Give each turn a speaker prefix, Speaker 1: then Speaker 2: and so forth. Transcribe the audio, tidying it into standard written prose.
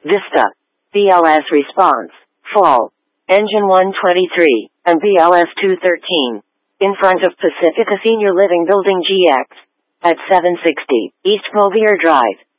Speaker 1: Vista. BLS response. Fall. Engine 123, and BLS 213. In front of Pacifica Senior Living Building GX. At 760 East Movier Drive.